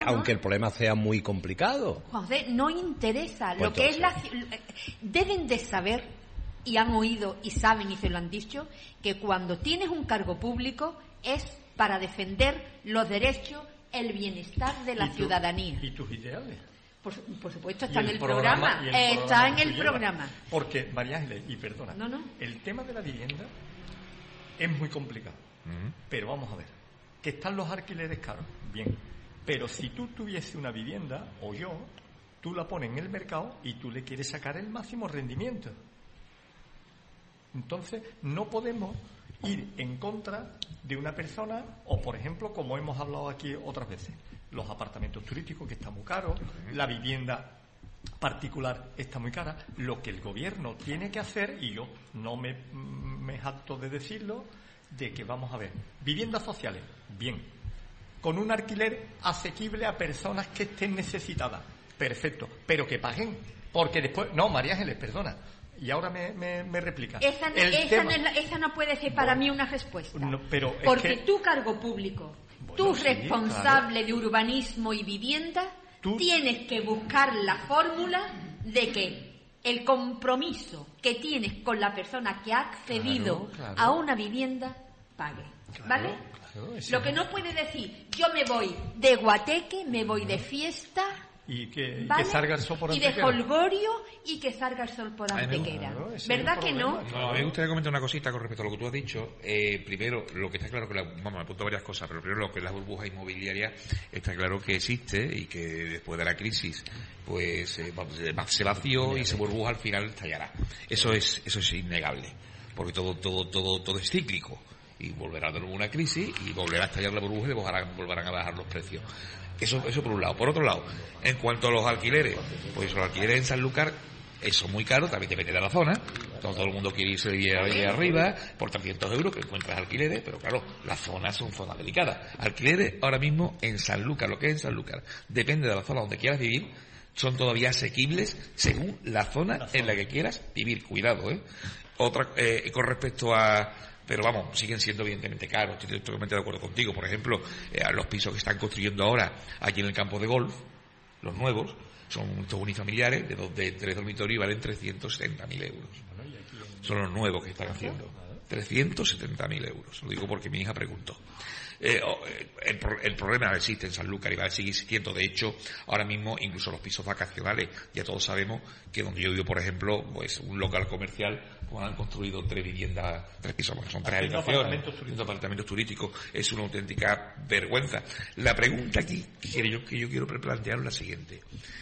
Aunque el problema sea muy complicado. José, no interesa. Pues Lo que es entonces. deben de saber, y han oído y saben y se lo han dicho, que cuando tienes un cargo público es para defender los derechos, el bienestar de la ciudadanía. ¿Y tus ideales? Por supuesto, está en el programa. programa. Está en el programa. Porque, María Ángeles, y perdona, No. el tema de la vivienda es muy complicado. Pero vamos a ver, que están los alquileres caros, bien. Pero si tú tuviese una vivienda, o yo, tú la pones en el mercado y tú le quieres sacar el máximo rendimiento. Entonces, no podemos ir en contra de una persona, o por ejemplo, como hemos hablado aquí otras veces, los apartamentos turísticos que están muy caros, la vivienda particular está muy cara. Lo que el gobierno tiene que hacer, y yo no me jacto de decirlo, de que vamos a ver, viviendas sociales, bien, con un alquiler asequible a personas que estén necesitadas, perfecto, pero que paguen, porque después, no, María Ángeles, perdona, y ahora me replica. Esa no puede ser para mí una respuesta. No, pero porque tu cargo público, tú sí, responsable de urbanismo y vivienda, tienes que buscar la fórmula de que el compromiso que tienes con la persona que ha accedido a una vivienda pague. ¿Vale? Lo que no puede decir, yo me voy de guateque, me voy de fiesta... Y que salga el sol por Antequera. Y de holgorio y que salga el sol por Antequera. ¿Verdad que no? No, a mí me gustaría comentar una cosita con respecto a lo que tú has dicho. Primero, lo que está claro, me apunto varias cosas, pero primero lo que es la burbuja inmobiliaria, está claro que existe y que después de la crisis pues se vació y se burbuja al final estallará. Eso es innegable, porque todo es cíclico. Y volverá de nuevo una crisis y volverá a estallar la burbuja y volverán a bajar los precios. Eso por un lado. Por otro lado, en cuanto a los alquileres, pues los alquileres en Sanlúcar son muy caros, también depende de la zona. Todo el mundo quiere irse allí arriba por 300 euros que encuentras alquileres, pero claro, las zonas son zonas delicadas. Alquileres ahora mismo en Sanlúcar, lo que es en Sanlúcar, depende de la zona donde quieras vivir, son todavía asequibles según la zona en la que quieras vivir. Cuidado, Otra, con respecto a... Pero vamos, siguen siendo evidentemente caros, estoy totalmente de acuerdo contigo. Por ejemplo, los pisos que están construyendo ahora aquí en el campo de golf, los nuevos, son estos unifamiliares de 3 dormitorios y valen 370.000 euros. Son los nuevos que están haciendo. 370.000 euros. Lo digo porque mi hija preguntó. El problema existe en Sanlúcar y va a seguir existiendo. De hecho, ahora mismo incluso los pisos vacacionales, ya todos sabemos que donde yo vivo, por ejemplo, pues un local comercial, pues han construido 3 viviendas, 3 pisos, son 3 habitaciones, 3 apartamentos turísticos. Es una auténtica vergüenza. La pregunta aquí que yo quiero plantear es la siguiente.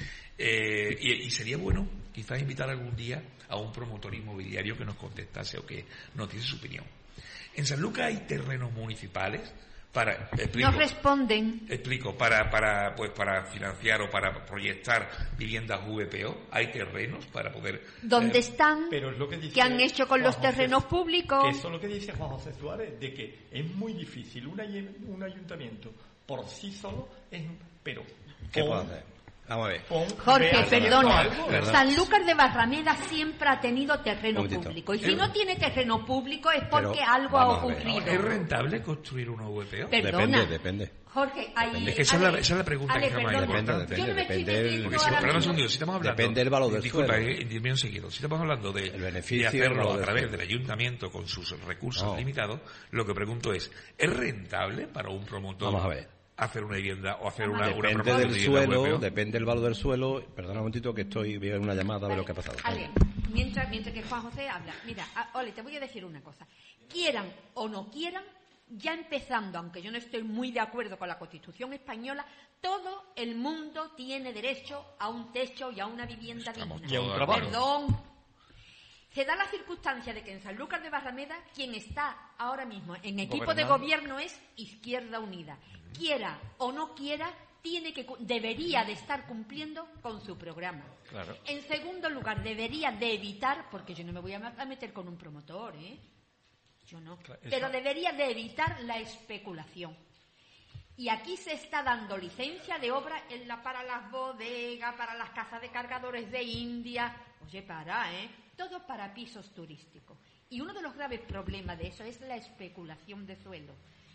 Y sería bueno quizás invitar algún día a un promotor inmobiliario que nos contestase o que nos diese su opinión. En Sanlúcar hay terrenos municipales no responden. Explico, para financiar o para proyectar viviendas VPO, hay terrenos para poder... ¿Dónde están? Pero es lo que dice ¿Qué han hecho con los terrenos públicos? Que eso es lo que dice Juan José Suárez, de que es muy difícil un ayuntamiento por sí solo, pero... ¿Qué puede hacer? Vamos a ver. Jorge, perdona. Sanlúcar de Barrameda siempre ha tenido terreno público. Y si no tiene terreno público es porque algo ha ocurrido. ¿Es rentable construir una VPO? Perdona. Depende. Jorge, ahí... Es que esa es la pregunta que jamás hay. Depende. Porque si estamos hablando... Depende del valor del suelo. Disculpa, un seguido. Si estamos hablando de hacerlo a través del ayuntamiento con sus recursos limitados, lo que pregunto es realmente para un promotor... Vamos a ver. Hacer una vivienda o hacer una depende del suelo, depende del valor del suelo. Perdona un momentito que voy a una llamada a ver lo que ha pasado. Mientras que Juan José habla, mira, Ole, te voy a decir una cosa. Quieran o no quieran, ya empezando, aunque yo no estoy muy de acuerdo con la Constitución española, todo el mundo tiene derecho a un techo y a una vivienda digna. Y a un trabajo. Perdón. Se da la circunstancia de que en Sanlúcar de Barrameda quien está ahora mismo en equipo de gobierno es Izquierda Unida. Quiera o no quiera, debería de estar cumpliendo con su programa. Claro. En segundo lugar, debería de evitar, porque yo no me voy a meter con un promotor, yo no, pero debería de evitar la especulación. Y aquí se está dando licencia de obra para las bodegas, para las casas de cargadores de India. Oye, todo para pisos turísticos. Y uno de los graves problemas de eso es la especulación de suelo.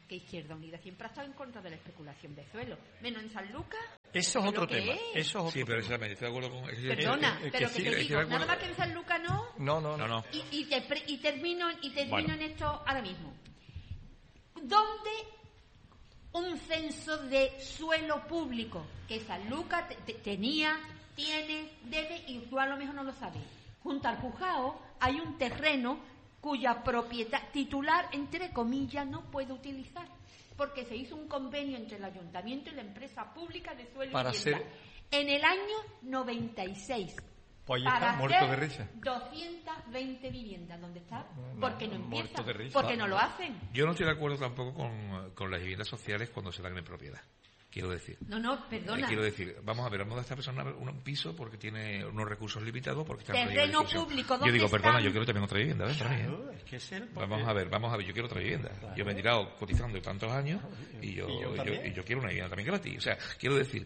que Izquierda Unida siempre ha estado en contra de la especulación de suelo, menos en Sanlúcar. Eso es otro tema. Sí, pero estoy de acuerdo con... Perdona, pero que te digo, nada más que en Sanlúcar No. Y termino en esto ahora mismo. ¿Dónde un censo de suelo público que Sanlúcar tiene, debe, y tú a lo mejor no lo sabes? Junto al Juzgado hay un terreno cuya propiedad titular, entre comillas, no puede utilizar, porque se hizo un convenio entre el ayuntamiento y la empresa pública de suelo y vivienda en el año 96. Pues ahí está, muerto de risa. 220 viviendas, ¿dónde está? Porque no empieza, porque no lo hacen. Yo no estoy de acuerdo tampoco con las viviendas sociales cuando se dan en propiedad. Quiero decir. No, perdona. Quiero decir, vamos a dar a esta persona un piso porque tiene unos recursos limitados, porque está en terreno público. Yo digo, perdona, yo quiero también otra vivienda, ¿ves? Claro, es que es vamos a ver, yo quiero otra vivienda. Claro. Yo me he tirado cotizando tantos años y yo quiero una vivienda también gratis. O sea, quiero decir,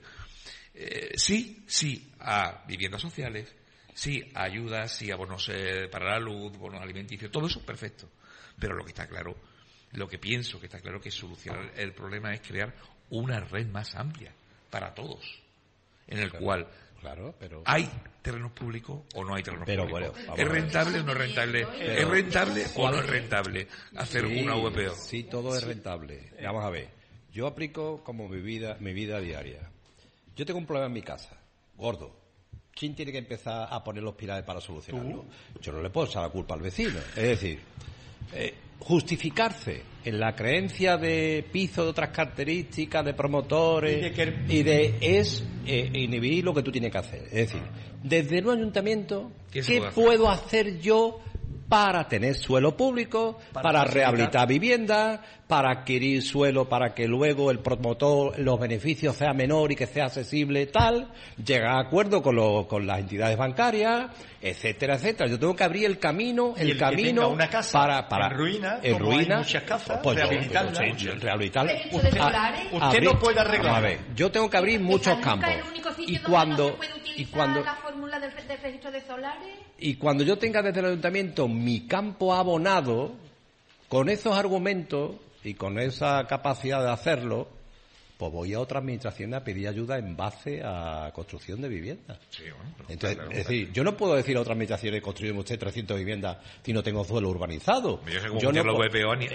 sí a viviendas sociales, sí a ayudas, sí a bonos para la luz, bonos alimenticios, todo eso perfecto. Pero lo que está claro, lo que pienso que está claro que solucionar el problema es crear una red más amplia para todos, en el cual hay terrenos públicos o no hay terrenos públicos. Bueno, ¿es rentable o no es rentable? ¿Es rentable o no es rentable hacer una VPO? Sí, todo es rentable. Vamos a ver. Yo aplico como mi vida diaria. Yo tengo un problema en mi casa, gordo. ¿Quién tiene que empezar a poner los pilares para solucionarlo? Yo no le puedo echar la culpa al vecino. Es decir, justificarse en la creencia de piso de otras características, de promotores, es inhibir lo que tú tienes que hacer. Es decir, desde un ayuntamiento, ¿qué puedo hacer yo para tener suelo público, para rehabilitar viviendas, para adquirir suelo para que luego el promotor, los beneficios sea menor y que sea accesible tal, llegar a acuerdo con las entidades bancarias, etcétera, etcétera? Yo tengo que abrir el camino una casa para en ruina, muchas casas, pues, rehabilitarla. Usted no puede arreglar. A ver, yo tengo que abrir muchos campos. Y cuando la fórmula del registro de solares. Y cuando yo tenga desde el ayuntamiento mi campo abonado, con esos argumentos y con esa capacidad de hacerlo, pues voy a otra administración a pedir ayuda en base a construcción de viviendas. Sí, bueno, entonces, claro, es decir, yo no puedo decir a otras administraciones construyen usted 300 viviendas si no tengo suelo urbanizado. Yo no lo VPO a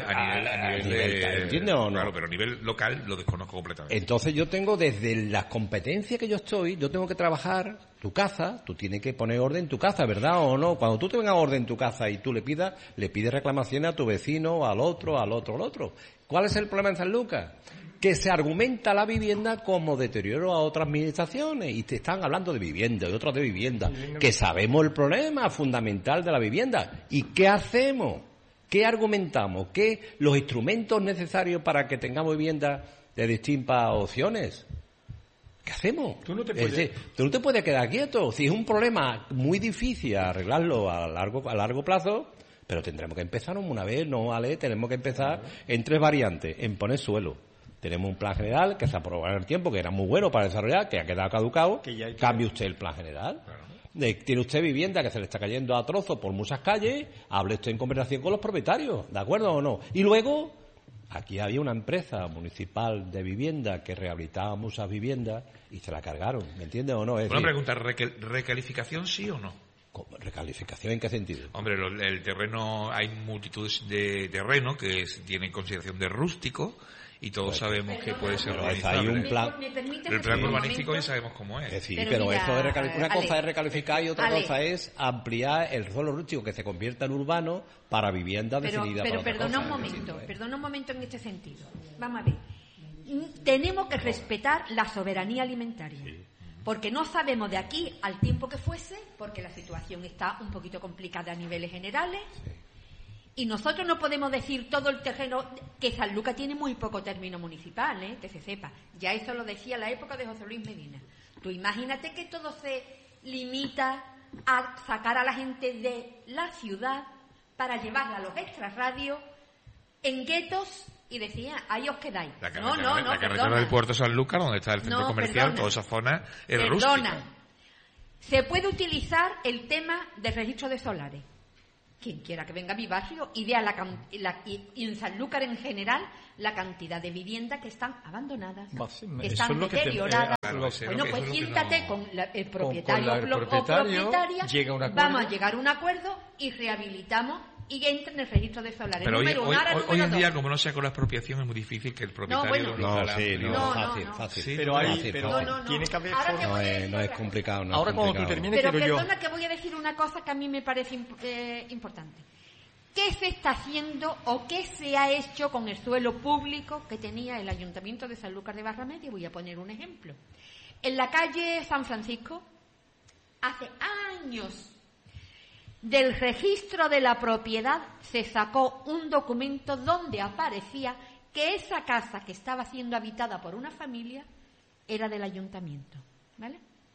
nivel de... ¿Entiendes o no? Claro, pero a nivel local lo desconozco completamente. Entonces yo tengo, desde las competencias que yo tengo que trabajar tu casa, tú tienes que poner orden en tu casa, ¿verdad o no? Cuando tú tengas orden en tu casa y tú le pides reclamaciones a tu vecino, al otro. ¿Cuál es el problema en Sanlúcar? Que se argumenta la vivienda como deterioro a otras administraciones y te están hablando de vivienda y otros de vivienda, que sabemos el problema fundamental de la vivienda. ¿Y qué hacemos? ¿Qué argumentamos? ¿Qué los instrumentos necesarios para que tengamos vivienda de distintas opciones? ¿Qué hacemos? Tú no te puedes quedar quieto. Si es un problema muy difícil arreglarlo a largo plazo, pero tendremos que empezar una vez, ¿no, vale? Tenemos que empezar en 3 variantes. En poner suelo. Tenemos un plan general que se aprobó en el tiempo, que era muy bueno para desarrollar, que ha quedado caducado. Cambie usted el plan general. Claro. Tiene usted vivienda que se le está cayendo a trozos por muchas calles, hable usted en conversación con los propietarios, ¿de acuerdo o no? Y luego, aquí había una empresa municipal de vivienda que rehabilitaba muchas viviendas y se la cargaron, ¿me entiendes o no? Una pregunta, ¿recalificación sí o no? ¿Recalificación en qué sentido? Hombre, el terreno, hay multitudes de terreno que tienen consideración de rústico y todos sabemos que puede ser urbanizable. Hay un plan. El plan urbanístico ya sabemos cómo es. Sí, pero mira, eso de una cosa es recalificar y otra cosa es ampliar el suelo rústico que se convierta en urbano para viviendas definidas. Pero perdona un momento en este sentido. Vamos a ver. Tenemos que respetar la soberanía alimentaria. Sí. Porque no sabemos de aquí al tiempo que fuese, porque la situación está un poquito complicada a niveles generales. Sí. Y nosotros no podemos decir todo el terreno, que Sanlúcar tiene muy poco término municipal, que se sepa. Ya eso lo decía la época de José Luis Medina. Tú imagínate que todo se limita a sacar a la gente de la ciudad para llevarla a los extrarradios en guetos y decía, ahí os quedáis. La carretera del Puerto Sanlúcar, donde está el centro comercial, toda esa zona es rústica. Se puede utilizar el tema del registro de solares. quien quiera que venga a mi barrio y vea y en Sanlúcar en general la cantidad de viviendas que están abandonadas, que están deterioradas. Bueno, pues siéntate con el propietario o propietaria, vamos a llegar a un acuerdo y rehabilitamos y entra en el registro de solares. Pero hoy en día, dos. como no sea con la expropiación, es muy difícil que el propietario... Fácil. Pero tiene que haber... No es complicado. Ahora cuando tú termines, pero perdona que voy a decir una cosa que a mí me parece importante. ¿Qué se está haciendo o qué se ha hecho con el suelo público que tenía el Ayuntamiento de Sanlúcar de Barrameda? Voy a poner un ejemplo. En la calle San Francisco, hace años, del registro de la propiedad se sacó un documento donde aparecía que esa casa que estaba siendo habitada por una familia era del ayuntamiento, ¿vale?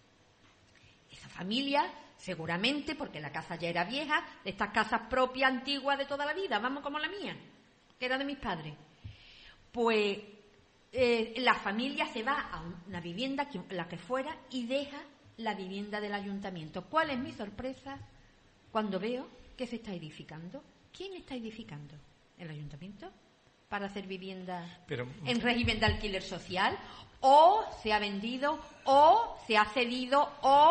Esa familia, seguramente, porque la casa ya era vieja, de estas casas propias, antiguas de toda la vida, vamos como la mía, que era de mis padres, pues la familia se va a una vivienda, la que fuera, y deja la vivienda del ayuntamiento. ¿Cuál es mi sorpresa cuando veo que se está edificando? ¿Quién está edificando? ¿El ayuntamiento? ¿Para hacer viviendas en régimen de alquiler social? ¿O se ha vendido? ¿O se ha cedido?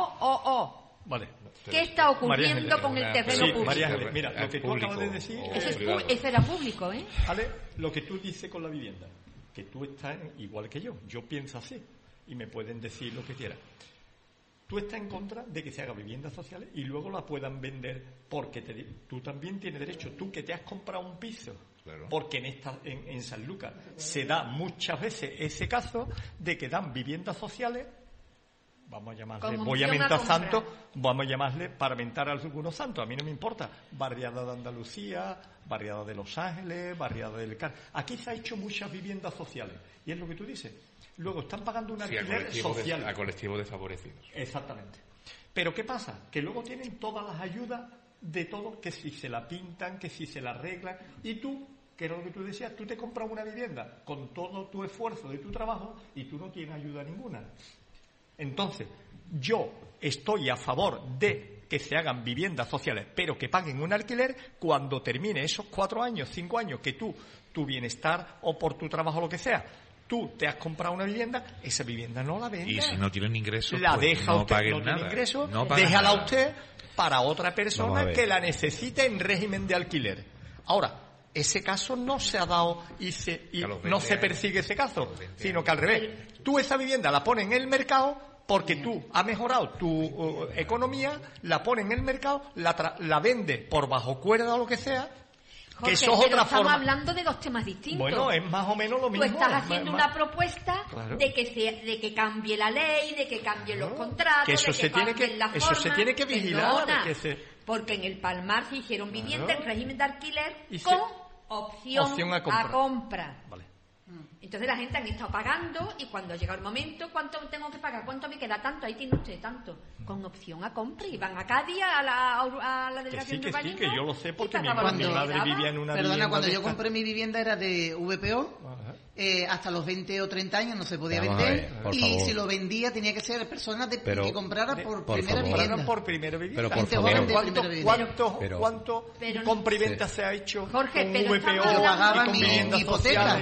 Vale. ¿Qué está ocurriendo con el terreno público? María Ángeles, mira, lo que tú acabas de decir... Eso era público, ¿eh? Vale, lo que tú dices con la vivienda, que tú estás igual que yo pienso así, y me pueden decir lo que quieran. Tú estás en contra de que se hagan viviendas sociales y luego la puedan vender porque tú también tienes derecho. Tú que te has comprado un piso, claro. Porque en Sanlúcar se da muchas veces ese caso de que dan viviendas sociales, vamos a llamarle, voy a mentar santos, vamos a llamarle para mentar a algunos santos, a mí no me importa, barriada de Andalucía, barriada de Los Ángeles, barriada del Cádiz. Aquí se ha hecho muchas viviendas sociales y es lo que tú dices. Luego están pagando un alquiler social. A colectivos desfavorecidos. Exactamente. Pero ¿qué pasa? Que luego tienen todas las ayudas de todo, que si se la pintan, que si se la arreglan. Y tú, que era lo que tú decías, tú te compras una vivienda con todo tu esfuerzo de tu trabajo y tú no tienes ayuda ninguna. Entonces, yo estoy a favor de que se hagan viviendas sociales, pero que paguen un alquiler cuando termine esos 4 años, 5 años, que tu bienestar o por tu trabajo, lo que sea, tú te has comprado una vivienda, esa vivienda no la vendes. Y si no tienen ingresos, la pues deja no usted, paguen no nada. tiene ingresos, No paguen déjala nada. usted para otra persona que la necesite en régimen de alquiler. Ahora, ese caso no se ha dado y no se persigue ese caso, sino que al revés. Tú esa vivienda la pones en el mercado porque tú has mejorado tu economía, la pones en el mercado, la vendes por bajo cuerda o lo que sea. Jorge, que eso es otra estamos forma. Hablando de dos temas distintos. Bueno, es más o menos lo mismo. Tú estás haciendo una propuesta, claro, de que cambie la ley, de que cambien los contratos, que eso de que cambien las formas. Eso se tiene que vigilar. Porque en el Palmar se hicieron viviendas en régimen de alquiler y con opción a compra. Vale. Entonces la gente han estado pagando y cuando llega el momento, ¿cuánto tengo que pagar? ¿Cuánto me queda? Tanto, ahí tiene usted tanto. Con opción a compra. Y van a Cádiz, a la delegación de urbanismo. Que yo lo sé porque mi madre vivía en una vivienda. Perdona, cuando yo compré mi vivienda era de VPO, hasta los 20 o 30 años no se podía vender. Y si lo vendía tenía que ser personas que compraran por primera vivienda. Por primera vivienda. Pero por favor, ¿cuánto compra y venta se ha hecho Jorge, con pero VPO? yo pagaba mi hipoteca.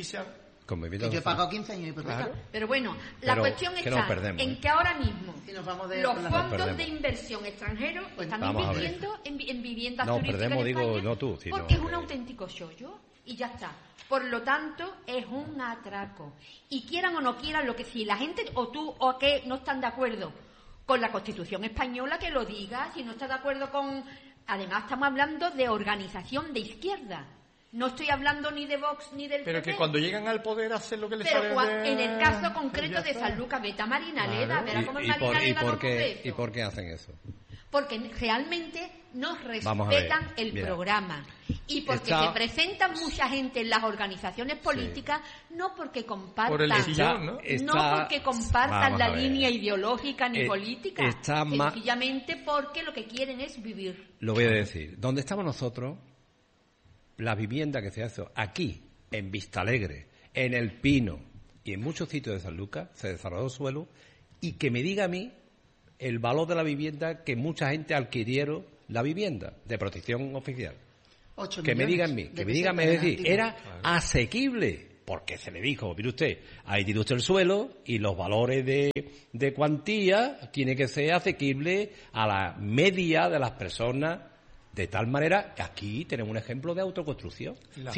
Yo he pagado 15 años de hipoteca. Claro. Pero bueno, la cuestión está en que ahora mismo los fondos de inversión extranjeros están invirtiendo en viviendas turísticas en España porque es un auténtico chollo y ya está. Por lo tanto, es un atraco. Y quieran o no quieran, si la gente o tú o aquel no están de acuerdo con la Constitución española, que lo diga. Si no está de acuerdo con... Además, estamos hablando de organización de izquierda. No estoy hablando ni de Vox ni del Pero PP. que cuando llegan al poder hacen lo que les sale en el caso concreto de Sanlúcar, vete a Marinaleda, verá cómo Marinaleda no hace eso. ¿Y por qué hacen eso? Porque realmente no respetan el programa. Y porque se presentan mucha gente en las organizaciones políticas, no porque compartan, no porque compartan la línea ideológica ni política, sencillamente porque lo que quieren es vivir. Lo voy a decir. Donde estamos nosotros, la vivienda que se hace aquí, en Vistalegre, en El Pino y en muchos sitios de Sanlúcar, se desarrolló suelo, y que me diga a mí el valor de la vivienda que mucha gente adquirieron la vivienda de protección oficial. 8 Que me digan es decir, era Claro. asequible, porque se le dijo, mire usted, ahí tiene usted el suelo y los valores de cuantía tiene que ser asequible a la media de las personas, de tal manera que aquí tenemos un ejemplo de autoconstrucción. La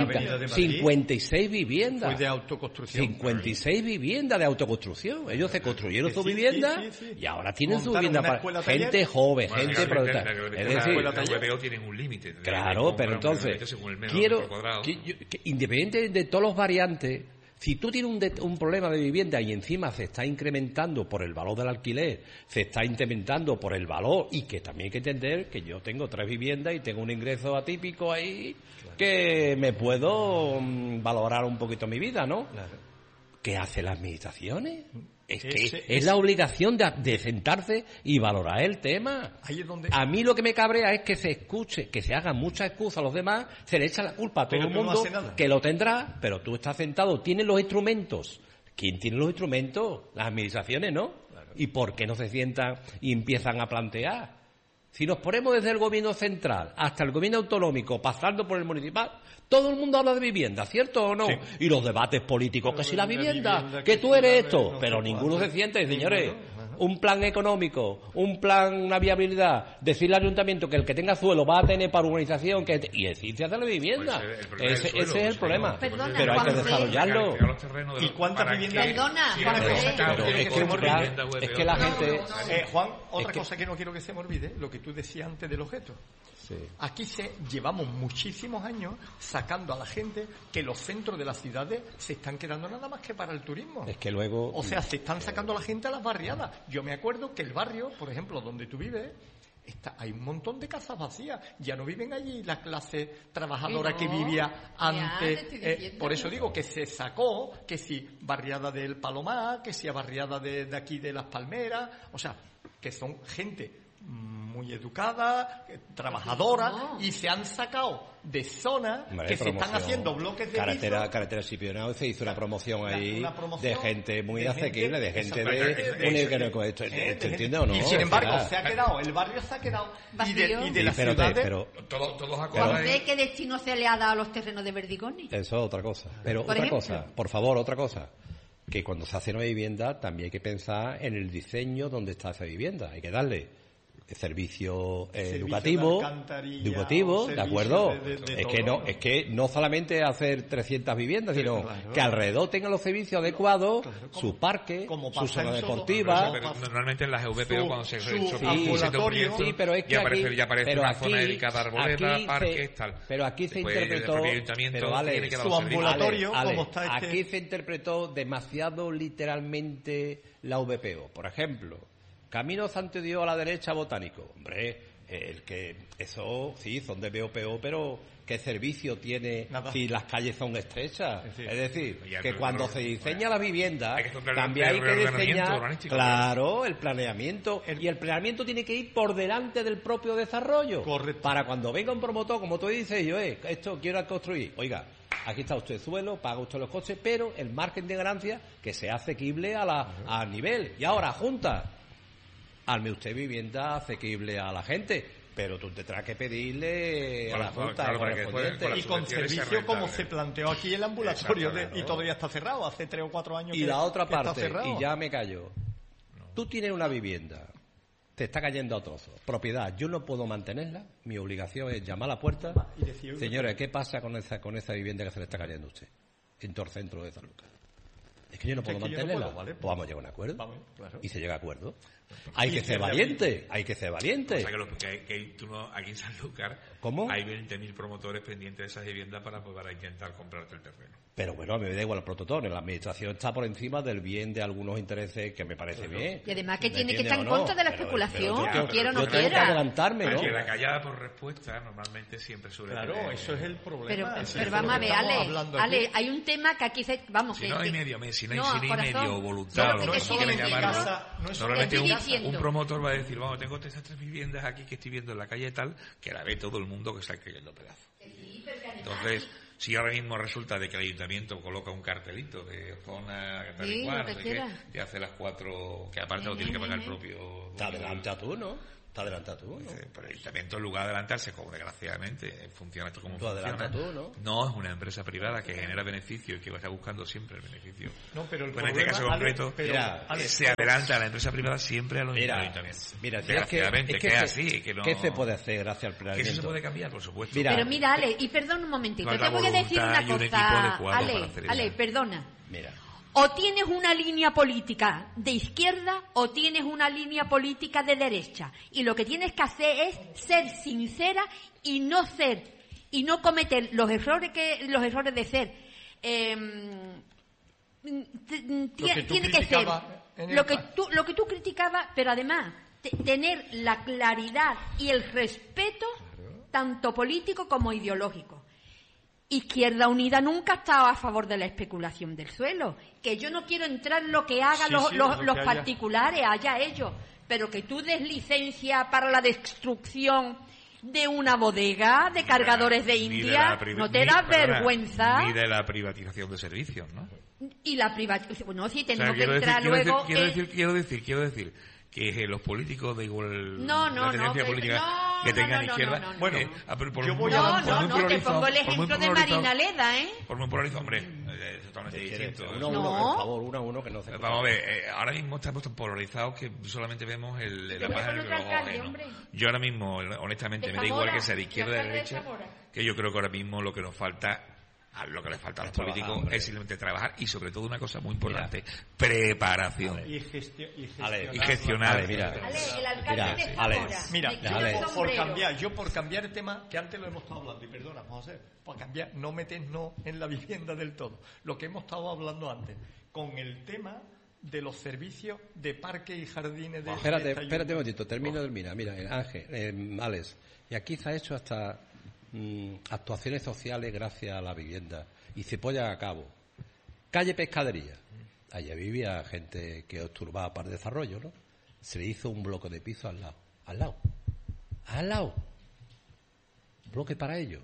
56 viviendas. Fue de autoconstrucción. 56 viviendas de autoconstrucción. Ellos se construyeron su vivienda y ahora tienen su Montaron vivienda una para escuela gente taller. joven, Bueno, gente productiva. Es decir, los VPO tienen un límite. claro, pero entonces quiero que independiente de todos los variantes, si tú tienes un problema de vivienda y encima se está incrementando por el valor del alquiler, se está incrementando por el valor, y que también hay que entender que yo tengo 3 viviendas y tengo un ingreso atípico ahí, que me puedo valorar un poquito mi vida, ¿no? Claro. ¿Qué hacen las administraciones? Es Ese- que es la obligación de sentarse y valorar el tema. Ahí es donde... A mí lo que me cabrea es que se escuche, que se hagan muchas excusas a los demás, se le echa la culpa a todo Pero el tú no mundo, haces nada. que lo tendrá, pero tú estás sentado, tienes los instrumentos. ¿Quién tiene los instrumentos? Las administraciones, ¿no? ¿Y por qué no se sientan y empiezan a plantear? Si nos ponemos desde el gobierno central hasta el gobierno autonómico, pasando por el municipal, todo el mundo habla de vivienda, ¿cierto o no? Sí. Y los debates políticos, que si la Una vivienda, vivienda, que que tú si eres la- esto, no pero sé ninguno cuánto. se siente, señores. Ninguno, ajá. Un plan económico, un plan, una viabilidad, decirle al ayuntamiento que el que tenga suelo va a tener para urbanización, y decir de la vivienda. Pues el problema Ese del suelo, es el sí, problema. no, Perdona, Pero hay que Juan Fe. desarrollarlo. ¿Y cuántas viviendas? Perdona, Sí, Juan una Fe. cosa que no Pero quiero es que que se un me plan, olvide. es que la gente... Juan, otra Es que- cosa que no quiero que se me olvide, lo que tú decías antes del objeto. Sí. Aquí llevamos muchísimos años sacando a la gente que los centros de las ciudades se están quedando nada más que para el turismo. Es que luego... O sea, se están sacando a la gente a las barriadas. Yo me acuerdo que el barrio, por ejemplo, donde tú vives, hay un montón de casas vacías. Ya no viven allí la clase trabajadora Que que no. vivía Ya, antes. te estoy diciendo. Por eso digo que se sacó, que si barriada del Palomar, que si barriada de aquí de Las Palmeras. O sea, que son gente muy educada, trabajadora, No. y se han sacado de zonas Hombre, que se están promoción. haciendo bloques de Carretera pisos. Escipionado, se hizo una promoción ahí Una promoción de gente muy de asequible, de gente exactamente, de esto de entiende o no? Y sin embargo, O sea, se ha quedado, el barrio se ha quedado y de sí, las pero, ciudades. pero Todos Juan acordáis. Fe, ¿qué destino se le ha dado a los terrenos de Verdigoni? eso es otra cosa. Pero Por otra ejemplo. cosa, por favor, otra cosa. Que cuando se hace una vivienda también hay que pensar en el diseño donde está esa vivienda. Hay que darle servicio educativo, de alcantarilla, ¿de servicio acuerdo? de Es que todo. no, es que no solamente hacer 300 viviendas, sino claro. que alrededor tengan los servicios adecuados, Claro, su parque, como su pasa zona en todo. deportiva. Pero normalmente en las EVPO cuando se su son ambulatorio. Sí, pero es que ya aparece pero una zona aquí- dedicada a arboledas, aquí parques, tal. Pero aquí se Después, interpretó, el propio ayuntamiento pero vale, tiene que dar su los servicios. ambulatorio, Ale, como está este- aquí se interpretó demasiado literalmente la VPO. Por ejemplo, Camino Santo Dios a la derecha, Botánico. Hombre, el que eso sí son de VPO, pero ¿qué servicio tiene Nada. si las calles son estrechas? Es decir, Es decir, ya, que pero- cuando pero- se diseña la vivienda, hay que hacer un también hay que reordenamiento diseñar, urbanístico. claro, el planeamiento, y el planeamiento tiene que ir por delante del propio desarrollo. Correcto. Para cuando venga un promotor, como tú dices, yo, esto quiero construir, oiga, aquí está usted el suelo, paga usted los costes, pero el margen de ganancia que sea asequible al nivel. Y ahora, Junta, arme usted vivienda asequible a la gente, pero tú tendrás que pedirle a la Claro, Junta claro, para que correspondiente. después- Y con subvenciones sea servicio como rentable. se planteó aquí el ambulatorio Exacto, y todavía está cerrado, hace 3 o 4 años Y que, la otra que está parte, cerrado. y ya me callo. Tú tienes una vivienda, te está cayendo a trozos, propiedad, yo no puedo mantenerla, mi obligación es llamar a la puerta. Y decir, Señores, ¿qué pasa con esa vivienda que se le está cayendo a usted? En todo el centro de San Lucas. Es que yo no puedo Es que yo no mantenerla. puedo, ¿vale? Pues vamos a llegar a un acuerdo. Vamos, claro. Y se llega a acuerdo. Hay Y que ser se valiente, hay que ser O valiente. sea, que tú no, aquí en Sanlúcar ¿Cómo? hay 20.000 promotores pendientes de esas viviendas para intentar comprarte el terreno. Pero bueno, a mí me da igual el prototón. La administración está por encima del bien de algunos intereses que me parece bien. Y además que ¿Me tiene que entiendes estar en o no? contra de la Pero- especulación, pero yo- quiera o no yo tengo que quiera. adelantarme, ¿no? Porque la callada por respuesta normalmente siempre suele Claro, tener- eso es el problema. Pero, Eso es pero lo vamos que a ver, estamos Ale, hablando aquí. Ale, hay un tema que aquí se... Vamos, Si que- no hay que- medio, si no hay, No, si no hay corazón. medio voluntad, No, o que no te sé estoy cómo quieren diciendo. llamarlo, No es normalmente solo en mi casa. un promotor va a decir, vamos, tengo estas 3 viviendas aquí que estoy viendo en la calle tal, que la ve todo el mundo que está cayendo pedazos. Entonces, si ahora mismo resulta de que el ayuntamiento coloca un cartelito de zona tal y Sí, cual, lo que no sé qué, quiera. y hace las 4, que aparte lo tiene que pagar el propio... Te adelanta tú, ¿no? Te adelantas tú, ¿no? Pero el ayuntamiento, en lugar de adelantarse, como desgraciadamente funciona esto como funciona. Tú adelantas tú, ¿no? No, es una empresa privada que genera beneficio y que está buscando siempre el beneficio. No, pero en este caso concreto, se adelanta a la empresa privada siempre a los ayuntamientos. Mira, desgraciadamente, que es así. Que no... ¿Qué se puede hacer gracias al planeamiento? Que eso se puede cambiar, por supuesto. Pero mira, Ale, y perdón un momentito, te voy a decir una cosa. Ale, perdona. Mira. O tienes una línea política de izquierda o tienes una línea política de derecha. Y lo que tienes que hacer es ser sincera y no cometer los errores de ser. Tiene que ser lo que tú criticabas, pero además tener la claridad y el respeto tanto político como ideológico. Izquierda Unida nunca ha estado a favor de la especulación del suelo. Que yo no quiero entrar en lo que hagan los particulares, allá ellos. Pero que tú des licencia para la destrucción de una bodega de cargadores de India, ¿no te da vergüenza? Ni de la privatización de servicios, ¿no? Y la privatización... Bueno, si tenemos que entrar luego... Quiero decir que los políticos de igual tendencia política que tengan izquierda. Bueno, yo voy te pongo el ejemplo de Marina Leda, Por muy polarizado, hombre, es totalmente distinto. Uno, por favor, uno que no se... Vamos a ver, ahora mismo estamos tan polarizados que solamente vemos la paja del ojo. Yo ahora mismo, honestamente, me da igual que sea de izquierda o de derecha, que yo creo que ahora mismo lo que nos falta... Lo que les falta a los políticos es simplemente trabajar y sobre todo una cosa muy importante, preparación y gestionar. Por cambiar el tema que antes lo hemos estado hablando, y perdona José, por cambiar, no metes en la vivienda del todo, lo que hemos estado hablando antes con el tema de los servicios de parques y jardines de... Espérate un momentito, termino. Mira, Ángel, Alex, y aquí se ha hecho hasta actuaciones sociales gracias a la vivienda y se ponen a cabo. Calle Pescadería, allá vivía gente que estorbaba para el desarrollo, ¿no? Se le hizo un bloque de piso al lado, bloque para ello.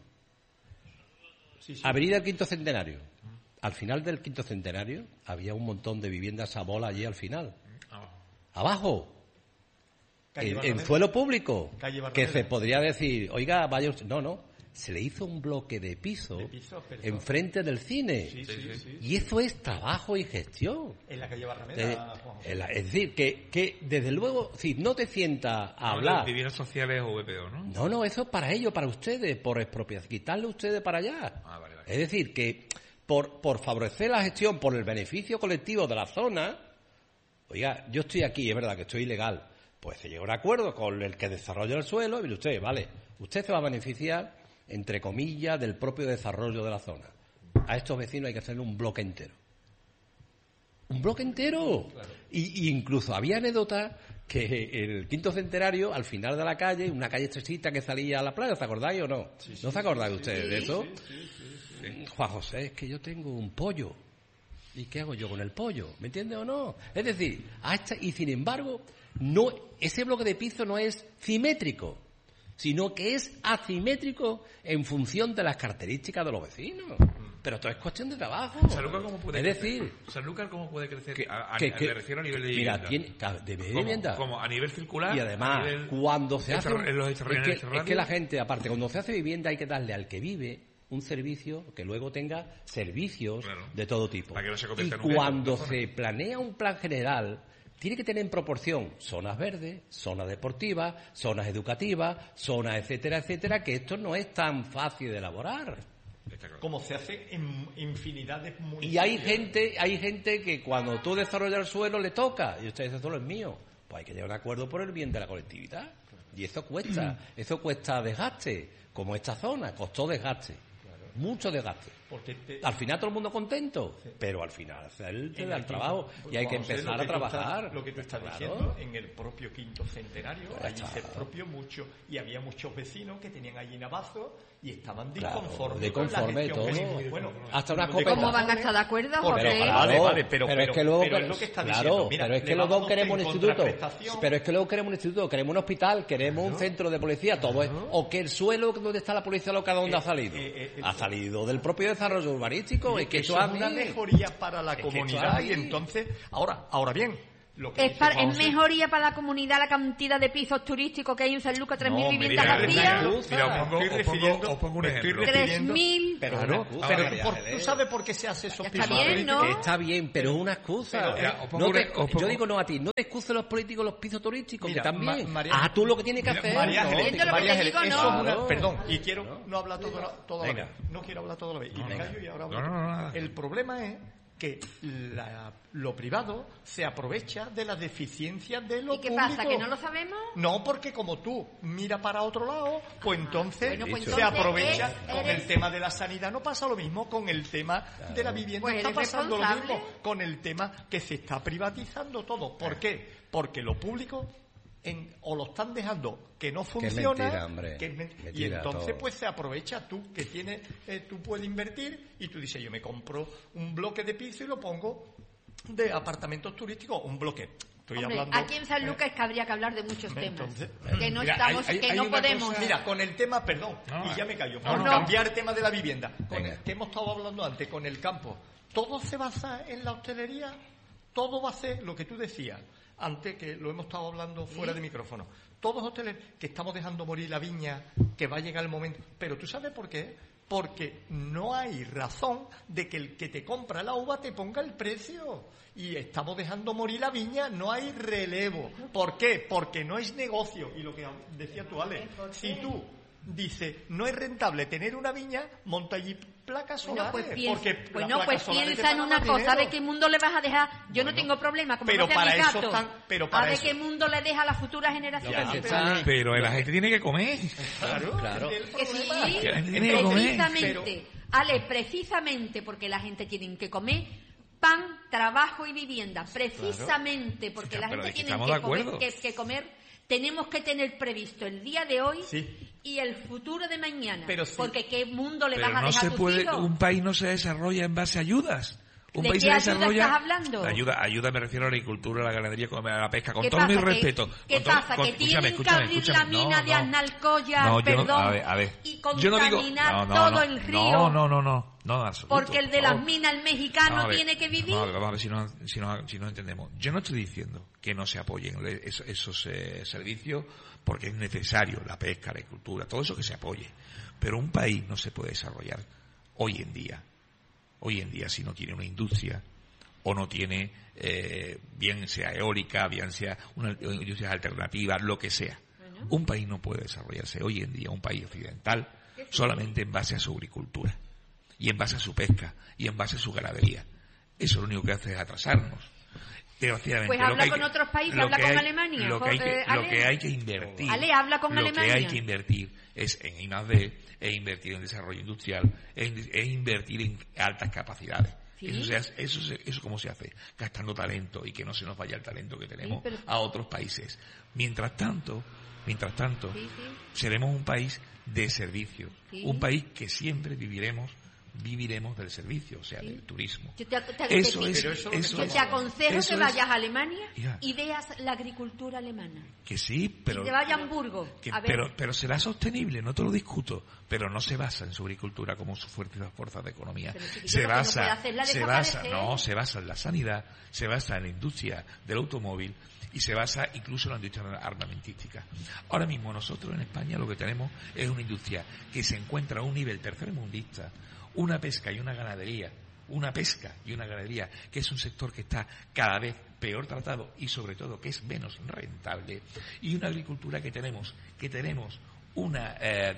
Sí. Avenida del Quinto Centenario, al final del Quinto Centenario había un montón de viviendas a bola allí al final, abajo. En suelo público, que se podría decir, oiga, vaya usted. No, se le hizo un bloque de piso enfrente del cine. Sí. Y eso es trabajo y gestión. En la calle Barrameda. Es decir, que desde luego, si no te sientas a hablar... Viviendas sociales o VPO, ¿no? No, eso es para ellos, para ustedes, por expropiación, quitarle a ustedes para allá. Vale. Es decir, que por favorecer la gestión, por el beneficio colectivo de la zona... Oiga, yo estoy aquí, es verdad que estoy ilegal... Pues se llega a un acuerdo con el que desarrolla el suelo y mire usted se va a beneficiar, entre comillas, del propio desarrollo de la zona. A estos vecinos hay que hacerle un bloque entero. ¡Un bloque entero! Claro. Y incluso había anécdotas que el Quinto Centenario, al final de la calle, una calle estrechita que salía a la playa, ¿se acordáis o no? ¿No se acordáis ustedes de eso? Sí. Juan José, es que yo tengo un pollo. ¿Y qué hago yo con el pollo? ¿Me entiende o no? Es decir, y sin embargo... No, ese bloque de piso no es simétrico, sino que es asimétrico en función de las características de los vecinos. Pero todo es cuestión de trabajo. ¿Sanlúcar cómo puede crecer? ¿Sanlúcar cómo puede crecer? Me refiero a nivel de vivienda. Mira, de vivienda. ¿Cómo? ¿A nivel circular? Y además, cuando se hace... Es que la gente, aparte, cuando se hace vivienda hay que darle al que vive un servicio que luego tenga servicios de todo tipo. Para que no se convierta en un cuando se planea un plan general... Tiene que tener en proporción zonas verdes, zonas deportivas, zonas educativas, zonas etcétera, que esto no es tan fácil de elaborar. Como se hace en infinidad de municipios. Y hay gente que cuando tú desarrollas el suelo le toca, y usted dice, el suelo es mío. Pues hay que llegar a un acuerdo por el bien de la colectividad. Y eso cuesta desgaste, como esta zona, costó desgaste. Mucho desgaste. Al final todo el mundo contento, pero al final él te da el trabajo y hay que empezar a trabajar. Lo que tú estás diciendo, en el propio Quinto Centenario, allí se expropió mucho y había muchos vecinos que tenían allí navazos y estaban disconformes con la gestión. Bueno, hasta una escopeta. ¿Cómo van a estar de acuerdo, José? Pero es que luego es lo que está diciendo. Mira, pero es que luego queremos un instituto. Pero es que luego queremos un instituto, queremos un hospital, queremos un centro de policía, todo es. O que el suelo donde está la policía local, ¿dónde ha salido? Ha salido del propio desarrollo urbanístico. Es que eso es una mejoría para la comunidad y entonces, ahora bien, ¿Es mejoría para la comunidad la cantidad de pisos turísticos que hay en San Lucas? 3.000 viviendas vacías. Mira, os pongo un ejemplo. 3.000. Pero ¿tú sabes por qué se hace esos pisos turísticos? ¿No? Está bien, pero es una excusa. Yo digo no a ti, no te excusen los políticos los pisos turísticos, que también. Tú lo que tienes que hacer. María Ángeles, perdón, y quiero no hablar toda la vez. No quiero hablar toda la vez. Y me callo y ahora hablo. El problema es que lo privado se aprovecha de las deficiencias de lo público. ¿Y qué pasa? ¿Que no lo sabemos? No, porque como tú miras para otro lado, pues entonces se aprovecha. Con el tema de la sanidad no pasa lo mismo, con el tema de la vivienda está pasando lo mismo, con el tema que se está privatizando todo. ¿Por qué? Porque lo público o lo están dejando que no funciona, y entonces todo. Pues se aprovecha tú que tienes, tú puedes invertir y tú dices, yo me compro un bloque de piso y lo pongo de apartamentos turísticos, un bloque. Hablando, aquí en San Lucas es que habría que hablar de muchos temas que no estamos, que no podemos. Mira, con el tema, y ya me callo, por cambiar el tema de la vivienda, con el que hemos estado hablando antes, con el campo, todo se basa en la hostelería, todo va a ser lo que tú decías antes, que lo hemos estado hablando fuera de micrófono. Todos hoteles que estamos dejando morir la viña, que va a llegar el momento. Pero ¿tú sabes por qué? Porque no hay razón de que el que te compra la uva te ponga el precio. Y estamos dejando morir la viña, no hay relevo. ¿Por qué? Porque no es negocio. Y lo que decía tú, Ale, si tú dices, no es rentable tener una viña, monta allí placas solares. Pues piensa en una cosa, ¿de qué mundo le vas a dejar? Yo no tengo problema, como pero no sea para mi gato. ¿De qué mundo le deja a las futuras generaciones? Pero la gente tiene que comer. Claro. Que sí, precisamente. Ale, precisamente porque la gente tiene que comer pan, trabajo y vivienda. Precisamente porque la gente tiene que comer. Tenemos que tener previsto el día de hoy y el futuro de mañana. Porque ¿qué mundo le vas a dejar a tus hijos? Un país no se desarrolla en base a ayudas. Un ¿De país qué se ayuda desarrolla, estás hablando? Ayuda me refiero a la agricultura, a la ganadería, a la pesca, con todo mi respeto. ¿Qué pasa? ¿Que tienen que abrir la mina de Aznalcóllar, y contaminar todo el río? No, absoluto. Porque el de las minas, el mexicano, tiene que vivir. Vamos a ver si no entendemos. Yo no estoy diciendo que no se apoyen esos servicios, porque es necesario la pesca, la agricultura, todo eso que se apoye. Pero un país no se puede desarrollar hoy en día si no tiene una industria o no tiene, bien sea eólica, bien sea una industria alternativa, lo que sea. Un país no puede desarrollarse hoy en día, un país occidental, solamente en base a su agricultura y en base a su pesca y en base a su ganadería. Eso lo único que hace es atrasarnos. Desgraciadamente, pues habla con otros países, habla con Alemania. Lo que hay que invertir. Ale, habla con Alemania. Lo que hay que invertir es en I+D, es invertir en desarrollo industrial, es invertir en altas capacidades. ¿Sí? Eso cómo se hace, gastando talento y que no se nos vaya el talento que tenemos a otros países. Mientras tanto, seremos un país de servicio, un país que siempre viviremos del servicio, o sea, del turismo. Yo te aconsejo que vayas a Alemania y veas la agricultura alemana. Que sí, pero... Y te vayas a Hamburgo. Pero será sostenible, no te lo discuto, pero no se basa en su agricultura como sus fuerzas de economía. Se basa en la sanidad, se basa en la industria del automóvil y se basa incluso en la industria armamentística. Ahora mismo nosotros en España lo que tenemos es una industria que se encuentra a un nivel tercermundista, una pesca y una ganadería, que es un sector que está cada vez peor tratado y sobre todo que es menos rentable, y una agricultura que tenemos una,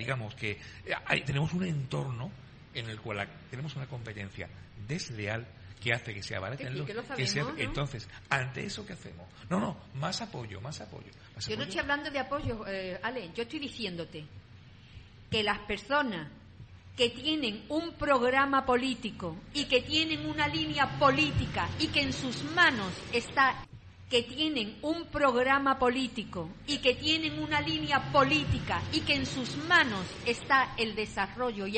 tenemos un entorno en el cual tenemos una competencia desleal que hace que se abaraten Entonces, ante eso, ¿qué hacemos? Más apoyo. Yo no estoy hablando de apoyo, Ale, yo estoy diciéndote que las personas que tienen un programa político y que tienen una línea política y que en sus manos está, que tienen un programa político y que tienen una línea política y que en sus manos está el desarrollo y